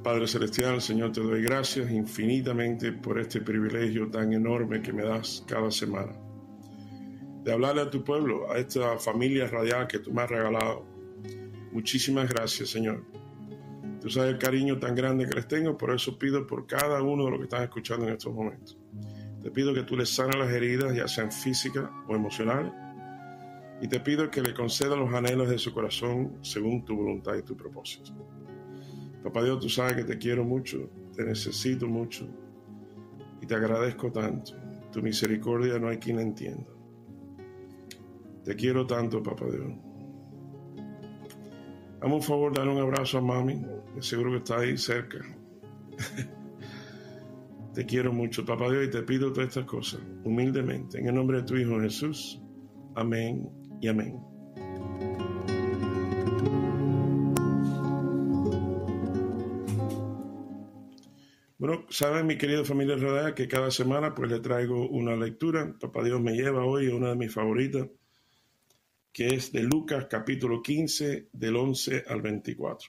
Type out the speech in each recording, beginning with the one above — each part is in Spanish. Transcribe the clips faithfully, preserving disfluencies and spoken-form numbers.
Padre Celestial, Señor, te doy gracias infinitamente por este privilegio tan enorme que me das cada semana, de hablarle a tu pueblo, a esta familia radial que tú me has regalado. Muchísimas gracias, Señor. Tú sabes el cariño tan grande que les tengo, por eso pido por cada uno de los que están escuchando en estos momentos. Te pido que tú les sanes las heridas, ya sean físicas o emocionales, y te pido que le concedas los anhelos de su corazón según tu voluntad y tu propósito. Papá Dios, tú sabes que te quiero mucho, te necesito mucho y te agradezco tanto. Tu misericordia no hay quien la entienda. Te quiero tanto, Papá Dios. Hazme un favor, dale un abrazo a mami, que seguro que está ahí cerca. Te quiero mucho, Papá Dios, y te pido todas estas cosas humildemente, en el nombre de tu Hijo Jesús. Amén y amén. Bueno, saben, mi querida familia radial, que cada semana pues le traigo una lectura. Papá Dios me lleva hoy a una de mis favoritas, que es de Lucas capítulo quince, del once al veinticuatro.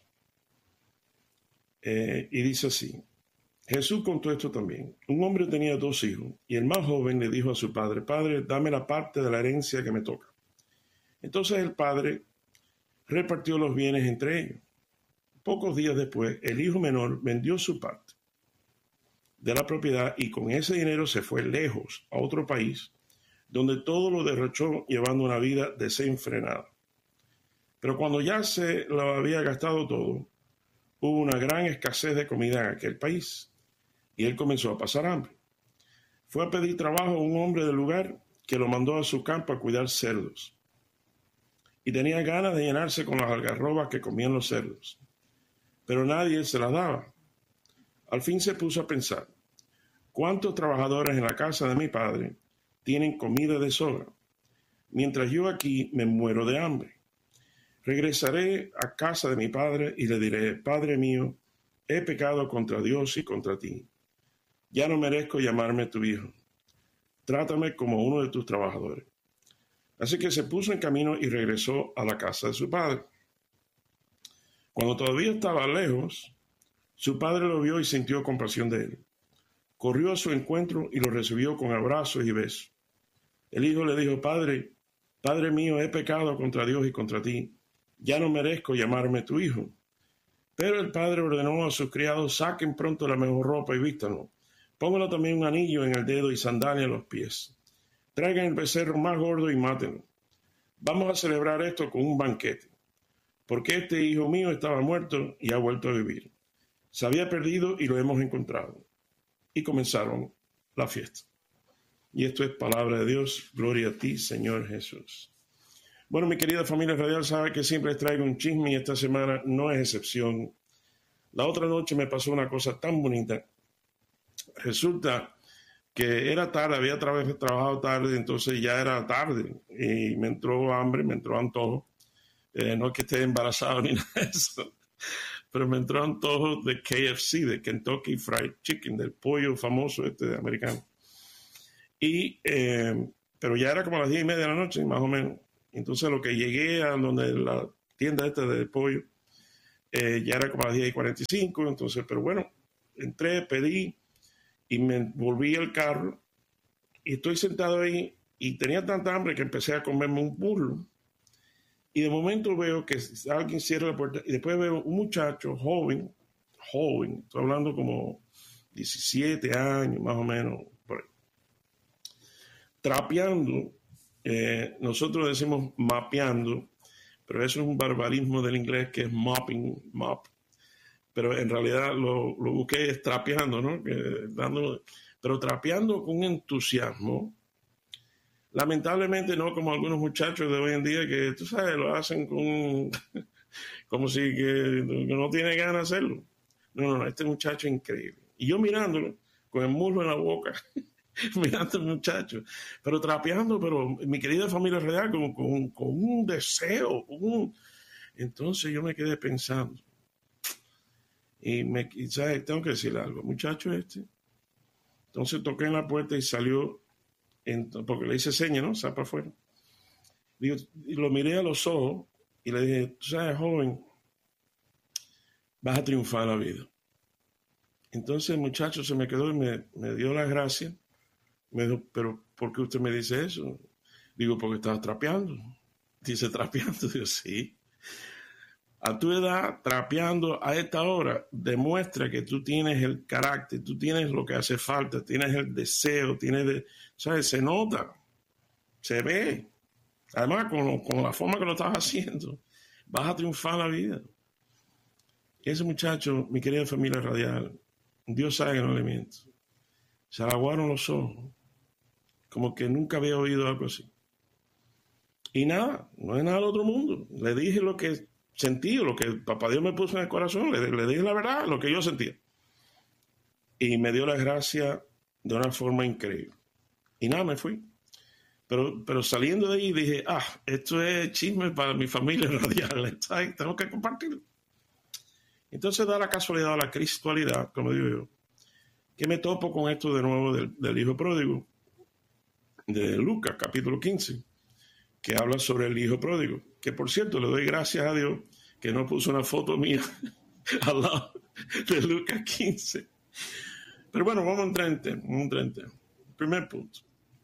Eh, y dice así: Jesús contó esto también. Un hombre tenía dos hijos, y el más joven le dijo a su padre: Padre, dame la parte de la herencia que me toca. Entonces el padre repartió los bienes entre ellos. Pocos días después, el hijo menor vendió su parte de la propiedad y con ese dinero se fue lejos a otro país, donde todo lo derrochó llevando una vida desenfrenada. Pero cuando ya se lo había gastado todo, hubo una gran escasez de comida en aquel país y él comenzó a pasar hambre. Fue a pedir trabajo a un hombre del lugar que lo mandó a su campo a cuidar cerdos y tenía ganas de llenarse con las algarrobas que comían los cerdos, pero nadie se las daba. Al fin se puso a pensar: ¿cuántos trabajadores en la casa de mi padre tienen comida de sobra, mientras yo aquí me muero de hambre? Regresaré a casa de mi padre y le diré: Padre mío, he pecado contra Dios y contra ti. Ya no merezco llamarme tu hijo. Trátame como uno de tus trabajadores. Así que se puso en camino y regresó a la casa de su padre. Cuando todavía estaba lejos, su padre lo vio y sintió compasión de él. Corrió a su encuentro y lo recibió con abrazos y besos. El hijo le dijo: Padre, Padre mío, he pecado contra Dios y contra ti. Ya no merezco llamarme tu hijo. Pero el padre ordenó a sus criados: saquen pronto la mejor ropa y vístanlo. Pónganlo también un anillo en el dedo y sandalia en los pies. Traigan el becerro más gordo y mátenlo. Vamos a celebrar esto con un banquete, porque este hijo mío estaba muerto y ha vuelto a vivir. Se había perdido y lo hemos encontrado. Y comenzaron la fiesta. Y esto es palabra de Dios. Gloria a ti, Señor Jesús. Bueno, mi querida familia radial, sabe que siempre les traigo un chisme y esta semana no es excepción. La otra noche me pasó una cosa tan bonita. Resulta que era tarde, había tra- trabajado tarde, entonces ya era tarde y me entró hambre, me entró antojo. Eh, no es que esté embarazado ni nada de eso, pero me entró antojo de K F C, de Kentucky Fried Chicken, del pollo famoso este de americano. Y, eh, pero ya era como a las diez y media de la noche, más o menos. Entonces lo que llegué a donde la tienda esta de pollo, eh, ya era como a las diez y cuarenta y cinco, entonces, pero bueno, entré, pedí y me volví al carro y estoy sentado ahí y tenía tanta hambre que empecé a comerme un burro. Y de momento veo que alguien cierra la puerta y después veo un muchacho joven, joven, estoy hablando como diecisiete años más o menos, por ahí, trapeando. Eh, nosotros decimos mapeando, pero eso es un barbarismo del inglés que es mopping, mop. Pero en realidad lo, lo busqué es trapeando, ¿no? Que, dando, pero trapeando con entusiasmo. Lamentablemente no como algunos muchachos de hoy en día que, tú sabes, lo hacen con como si que, que no tiene ganas de hacerlo. No, no, no, este muchacho es increíble. Y yo mirándolo, con el muslo en la boca, mirando al muchacho, pero trapeando, pero mi querida familia real, con, con, con un deseo. Con un... Entonces yo me quedé pensando. Y, me, y ¿sabes? Tengo que decirle algo, muchacho este. Entonces toqué en la puerta y salió, en, porque le hice señas, ¿no? Sal para afuera. Digo, y lo miré a los ojos y le dije: tú sabes, joven, vas a triunfar en la vida. Entonces el muchacho se me quedó y me, me dio las gracias. Me dijo, pero ¿por qué usted me dice eso? Digo, porque estaba trapeando. Dice, trapeando. Digo, sí. A tu edad, trapeando a esta hora, demuestra que tú tienes el carácter, tú tienes lo que hace falta, tienes el deseo, tienes, de, ¿sabes? Se nota, se ve. Además, con, con la forma que lo estás haciendo, vas a triunfar en la vida. Y ese muchacho, mi querida familia radial, Dios sabe que no le miento. Se le aguaron los ojos, como que nunca había oído algo así. Y nada, no es nada del otro mundo. Le dije lo que sentí, lo que Papá Dios me puso en el corazón, le, le dije la verdad, lo que yo sentía. Y me dio las gracias de una forma increíble. Y nada, me fui. Pero, pero saliendo de ahí dije, ah, esto es chisme para mi familia radial, tengo que compartirlo. Entonces da la casualidad, la cristualidad, como digo yo, que me topo con esto de nuevo del, del hijo pródigo, de Lucas, capítulo quince, que habla sobre el hijo pródigo, que por cierto le doy gracias a Dios que no puso una foto mía al lado de Lucas quince. Pero bueno, vamos a entrar en tema, vamos a entrar en tema. Primer punto.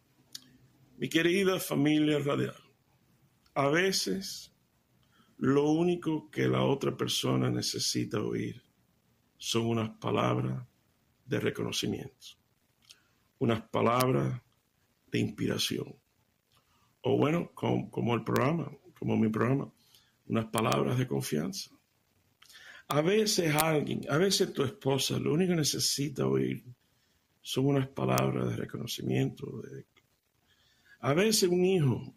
Mi querida familia radial, a veces lo único que la otra persona necesita oír son unas palabras de reconocimiento, unas palabras de inspiración. O bueno, como, como el programa, como mi programa, unas palabras de confianza. A veces alguien, a veces tu esposa, lo único que necesita oír son unas palabras de reconocimiento. De, a veces un hijo,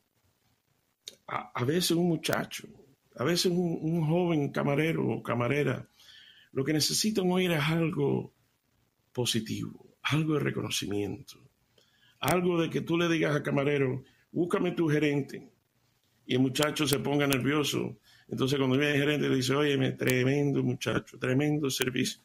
a, a veces un muchacho, a veces un, un joven camarero o camarera, lo que necesitan oír es algo positivo, algo de reconocimiento, algo de que tú le digas al camarero, búscame tu gerente, y el muchacho se ponga nervioso. Entonces cuando viene el gerente le dice, oye, tremendo muchacho, tremendo servicio.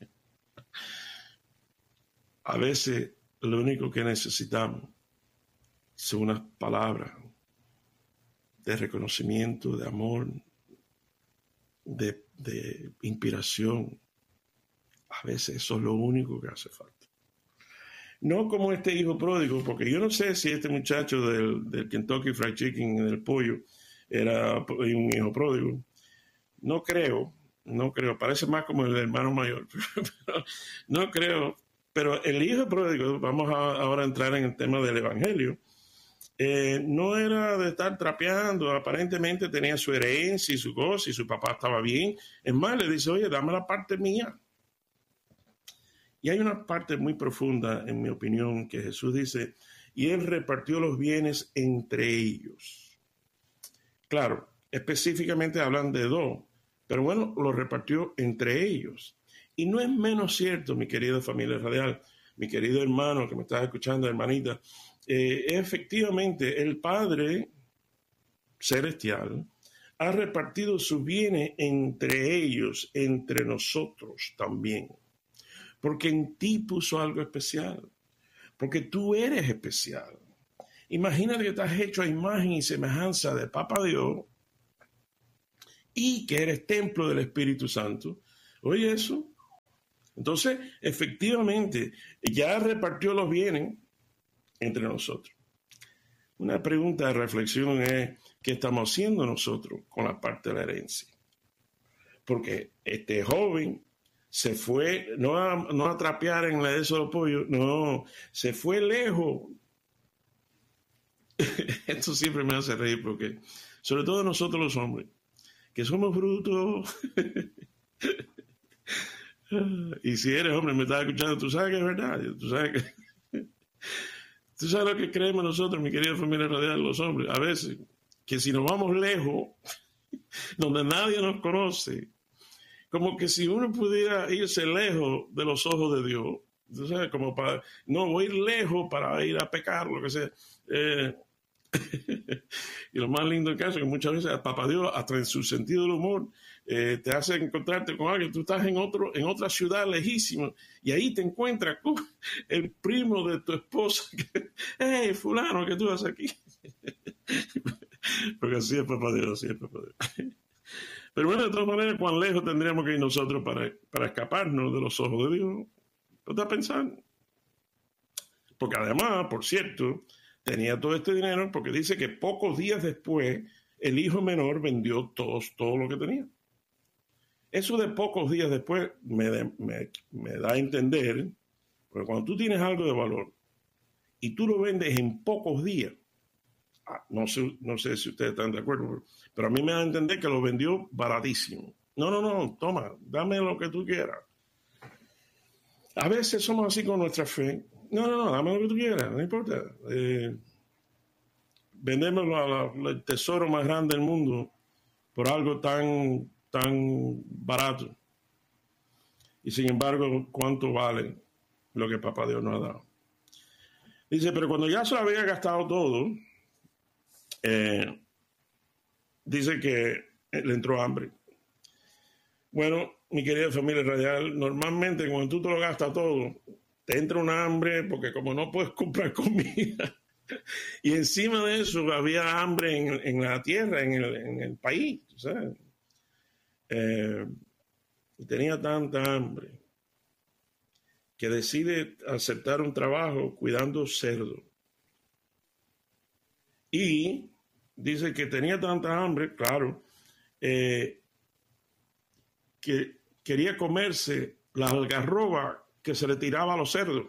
A veces lo único que necesitamos son unas palabras de reconocimiento, de amor, de, de inspiración. A veces eso es lo único que hace falta. No como este hijo pródigo, porque yo no sé si este muchacho del, del Kentucky Fried Chicken, del pollo, era un hijo pródigo. No creo, no creo. Parece más como el hermano mayor. Pero no creo. Pero el hijo pródigo, vamos a, ahora a entrar en el tema del evangelio, eh, no era de estar trapeando. Aparentemente tenía su herencia y su cosa y su papá estaba bien. Es más, le dice, oye, dame la parte mía. Y hay una parte muy profunda, en mi opinión, que Jesús dice, y él repartió los bienes entre ellos. Claro, específicamente hablan de dos, pero bueno, los repartió entre ellos. Y no es menos cierto, mi querida familia radial, mi querido hermano que me estás escuchando, hermanita, eh, efectivamente el Padre Celestial ha repartido sus bienes entre ellos, entre nosotros también. Porque en ti puso algo especial, porque tú eres especial. Imagínate que estás hecho a imagen y semejanza de Papá Dios y que eres templo del Espíritu Santo. Oye eso. Entonces, efectivamente, ya repartió los bienes entre nosotros. Una pregunta de reflexión es, ¿qué estamos haciendo nosotros con la parte de la herencia? Porque este joven se fue, no a, no a trapear en la de esos pollos, no, se fue lejos. Esto siempre me hace reír porque, sobre todo nosotros los hombres, que somos brutos. Y si eres hombre, me estás escuchando, tú sabes que es verdad, tú sabes que... Tú sabes lo que creemos nosotros, mi querida familia radial, los hombres, a veces, que si nos vamos lejos, donde nadie nos conoce, como que si uno pudiera irse lejos de los ojos de Dios, tú sabes, como para, no, voy a ir lejos para ir a pecar, lo que sea. Eh, y lo más lindo del caso es que muchas veces Papá Dios, hasta en su sentido del humor, eh, te hace encontrarte con alguien. Tú estás en otro, en otra ciudad lejísima y ahí te encuentras con el primo de tu esposa. ¡Hey, fulano, qué tú haces aquí! Porque así es Papá Dios, así es Papá Dios. Pero bueno, de todas maneras, ¿cuán lejos tendríamos que ir nosotros para, para escaparnos de los ojos de Dios? ¿No estás pensando? Porque además, por cierto, tenía todo este dinero porque dice que pocos días después el hijo menor vendió todos, todo lo que tenía. Eso de pocos días después me, de, me, me da a entender, porque cuando tú tienes algo de valor y tú lo vendes en pocos días, ah, no sé, no sé si ustedes están de acuerdo, pero a mí me da a entender que lo vendió baratísimo. No, no, no, toma, dame lo que tú quieras. A veces somos así con nuestra fe. No, no, no, dame lo que tú quieras, no importa. Eh, vendemos la, la, el tesoro más grande del mundo por algo tan, tan barato. Y sin embargo, ¿cuánto vale lo que Papá Dios nos ha dado? Dice, pero cuando ya se lo había gastado todo, eh, dice que le entró hambre. Bueno, mi querida familia radial, normalmente cuando tú te lo gastas todo, te entra un hambre porque como no puedes comprar comida, y encima de eso había hambre en, en la tierra, en el, en el país, ¿sabes? Eh, y tenía tanta hambre que decide aceptar un trabajo cuidando cerdos. Y dice que tenía tanta hambre, claro, eh, que quería comerse la algarroba que se le tiraba a los cerdos.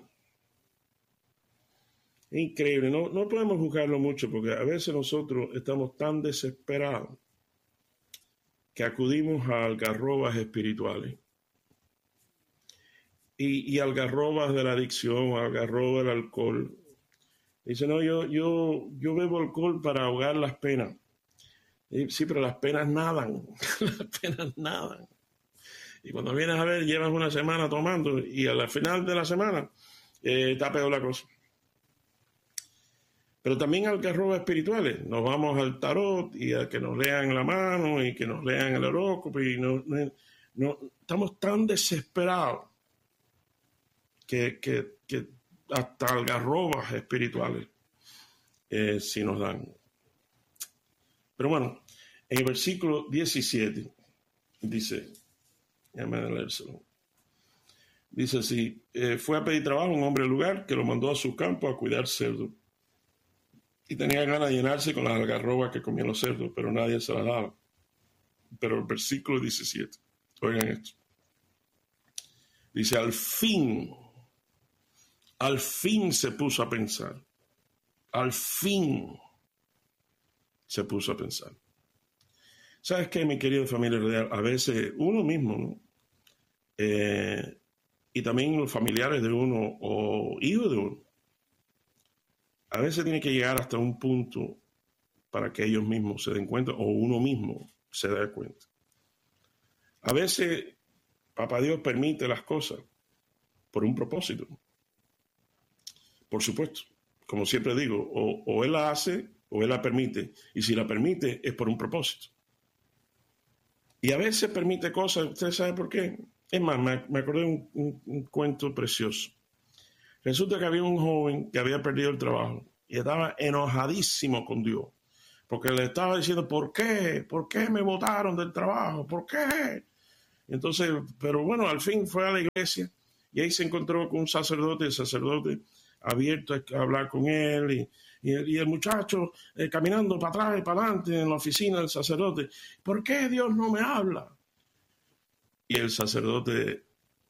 Increíble, no, no podemos juzgarlo mucho porque a veces nosotros estamos tan desesperados que acudimos a algarrobas espirituales. Y, y algarrobas de la adicción, algarrobas del alcohol. Dice, no, yo, yo, yo bebo alcohol para ahogar las penas. Y, sí, pero las penas nadan, las penas nadan. Y cuando vienes a ver, llevas una semana tomando y al final de la semana eh, está peor la cosa. Pero también algarrobas espirituales. Nos vamos al tarot y a que nos lean la mano y que nos lean el horóscopo y no, no, no, estamos tan desesperados que, que, que hasta algarrobas espirituales eh, sí nos dan. Pero bueno, en el versículo diecisiete dice, déjame leérselo. Dice así, eh, fue a pedir trabajo un hombre del lugar que lo mandó a su campo a cuidar cerdos. Y tenía ganas de llenarse con las algarrobas que comían los cerdos, pero nadie se las daba. Pero el versículo diecisiete, oigan esto. Dice, al fin, al fin se puso a pensar. Al fin se puso a pensar. ¿Sabes qué, mi querida familia real? A veces uno mismo, ¿no? Eh, y también los familiares de uno o hijos de uno, a veces tiene que llegar hasta un punto para que ellos mismos se den cuenta o uno mismo se dé cuenta. A veces Papá Dios permite las cosas por un propósito. Por supuesto, como siempre digo, o, o Él la hace o Él la permite. Y si la permite es por un propósito. Y a veces permite cosas, ¿usted sabe por qué? Es más, me, me acordé de un, un, un cuento precioso. Resulta que había un joven que había perdido el trabajo y estaba enojadísimo con Dios, porque le estaba diciendo, ¿por qué? ¿Por qué me botaron del trabajo? ¿Por qué? Entonces, pero bueno, al fin fue a la iglesia y ahí se encontró con un sacerdote, el sacerdote abierto a hablar con él y, y, el, y el muchacho eh, caminando para atrás y para adelante en la oficina del sacerdote. ¿Por qué Dios no me habla? Y el sacerdote,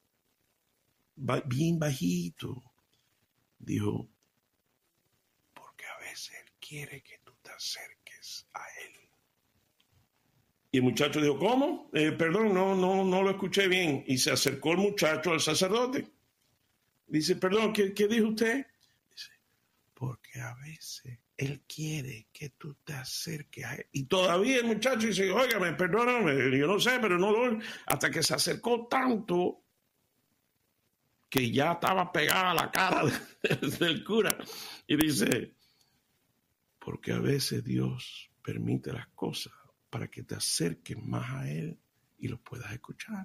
bien bajito, dijo, porque a veces Él quiere que tú te acerques a Él. Y el muchacho dijo, ¿cómo? Eh, perdón, no, no, no lo escuché bien. Y se acercó el muchacho al sacerdote. Dice, perdón, ¿qué, qué dijo usted? Dice, porque a veces Él quiere que tú te acerques a Él. Y todavía el muchacho dice, óigame, perdóname, yo no sé, pero no doy. Hasta que se acercó tanto que ya estaba pegada a la cara del cura. Y dice, porque a veces Dios permite las cosas para que te acerques más a Él y lo puedas escuchar.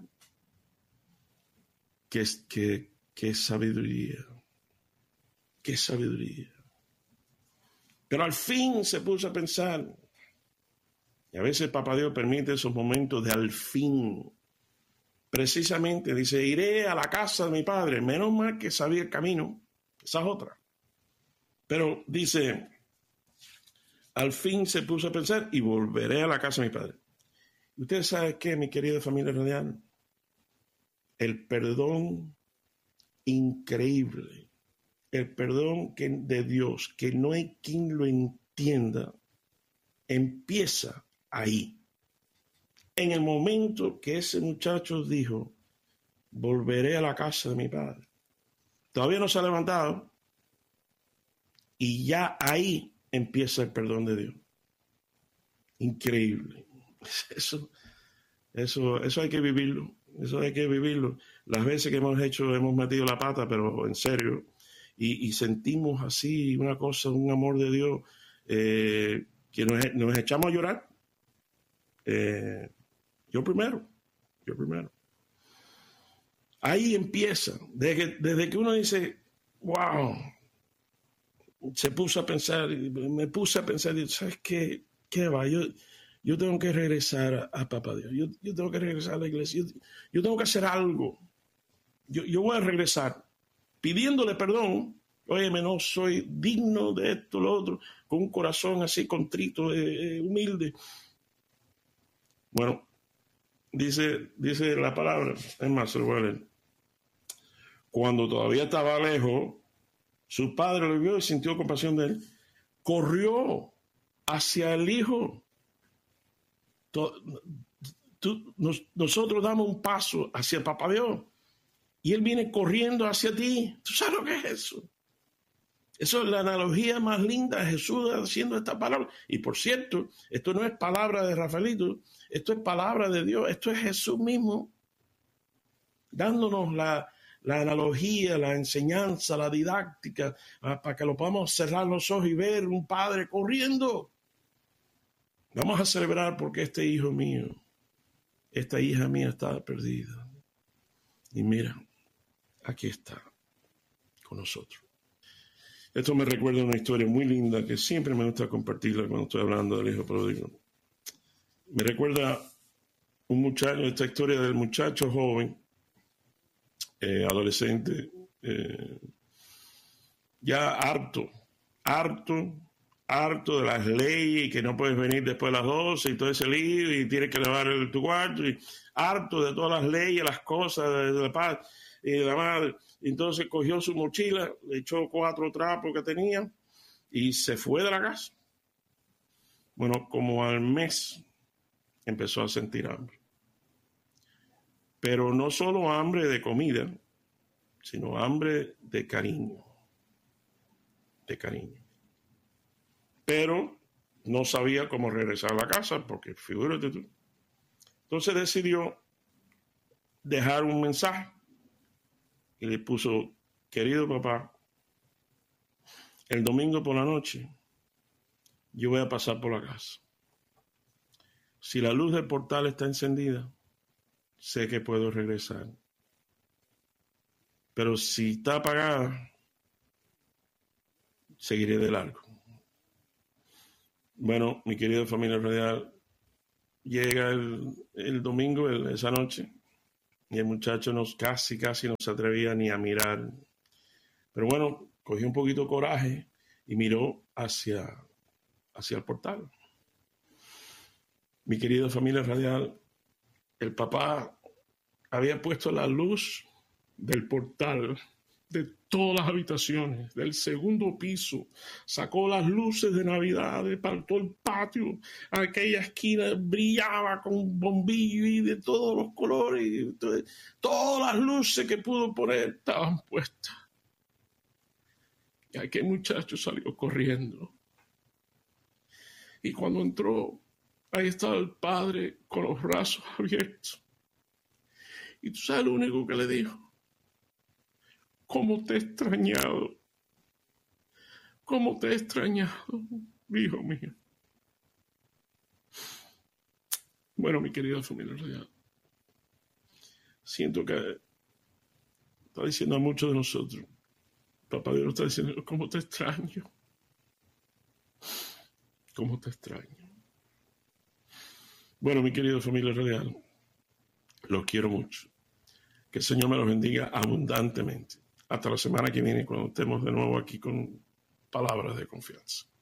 Qué, qué, qué sabiduría, qué sabiduría. Pero al fin se puso a pensar. Y a veces Papá Dios permite esos momentos de al fin. precisamente dice, iré a la casa de mi padre. Menos mal que sabía el camino. Esa es otra. Pero dice, al fin se puso a pensar y volveré a la casa de mi padre. ¿Ustedes saben qué, mi querida familia radial? El perdón increíble, el perdón que, de Dios, que no hay quien lo entienda, empieza ahí. En el momento que ese muchacho dijo, volveré a la casa de mi padre. Todavía no se ha levantado y ya ahí empieza el perdón de Dios. Increíble. Eso, eso, eso hay que vivirlo. Eso hay que vivirlo. Las veces que hemos hecho, hemos metido la pata, pero en serio, y, y sentimos así una cosa, un amor de Dios, eh, que nos, nos echamos a llorar. Eh, yo primero, yo primero. Ahí empieza, desde que, desde que uno dice, wow, se puso a pensar, me puse a pensar, ¿sabes qué? ¿Qué va? Yo... Yo tengo que regresar a, a Papá Dios. Yo, yo tengo que regresar a la iglesia. Yo, yo tengo que hacer algo. Yo, yo voy a regresar pidiéndole perdón. Óyeme, no soy digno de esto, lo otro, con un corazón así contrito, eh, eh, humilde. Bueno, dice, dice la palabra, es más, se lo voy a leer. Cuando todavía estaba lejos, su padre lo vio y sintió compasión de él. Corrió hacia el hijo. Tú, nos, nosotros damos un paso hacia el Papá Dios y Él viene corriendo hacia ti. ¿Tú sabes lo que es eso? Eso es la analogía más linda de Jesús haciendo esta palabra. Y por cierto, esto no es palabra de Rafaelito, esto es palabra de Dios, esto es Jesús mismo dándonos la, la analogía, la enseñanza, la didáctica, para que lo podamos cerrar los ojos y ver un padre corriendo. Vamos a celebrar porque este hijo mío, esta hija mía está perdida. Y mira, aquí está con nosotros. Esto me recuerda una historia muy linda que siempre me gusta compartirla cuando estoy hablando del hijo pródigo. Me recuerda un muchacho, esta historia del muchacho joven, eh, adolescente, eh, ya harto, harto, harto de las leyes y que no puedes venir después de las doce y todo ese lío y tienes que lavar el, tu cuarto y harto de todas las leyes, las cosas de, de la paz y de la madre. Entonces cogió su mochila, le echó cuatro trapos que tenía y se fue de la casa. Bueno, como al mes empezó a sentir hambre. Pero no solo hambre de comida, sino hambre de cariño. De cariño. Pero no sabía cómo regresar a la casa, porque figúrate tú. Entonces decidió dejar un mensaje y le puso, querido papá, el domingo por la noche yo voy a pasar por la casa. Si la luz del portal está encendida, sé que puedo regresar. Pero si está apagada, seguiré de largo. Bueno, mi querida familia radial, llega el, el domingo, el, esa noche, y el muchacho nos casi, casi no se atrevía ni a mirar. Pero bueno, cogió un poquito de coraje y miró hacia, hacia el portal. Mi querida familia radial, el papá había puesto la luz del portal de todas las habitaciones, del segundo piso, sacó las luces de Navidad, todo el patio, aquella esquina brillaba con bombillos y de todos los colores, y todas las luces que pudo poner estaban puestas. Y aquel muchacho salió corriendo. Y cuando entró, ahí estaba el padre con los brazos abiertos. Y tú sabes lo único que le dijo. ¿Cómo te he extrañado? ¿Cómo te he extrañado, hijo mío? Bueno, mi querida familia radial, siento que está diciendo a muchos de nosotros, Papá Dios está diciendo, ¿cómo te extraño? ¿Cómo te extraño? Bueno, mi querida familia radial, los quiero mucho. Que el Señor me los bendiga abundantemente. Hasta la semana que viene, cuando estemos de nuevo aquí con palabras de confianza.